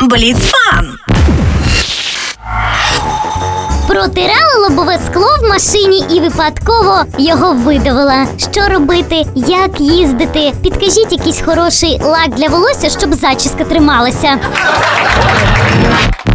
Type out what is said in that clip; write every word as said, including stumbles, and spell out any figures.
Бліц-фан! Протирала лобове скло в машині і випадково його видавила. Що робити? Як їздити? Підкажіть якийсь хороший лак для волосся, щоб зачіска трималася.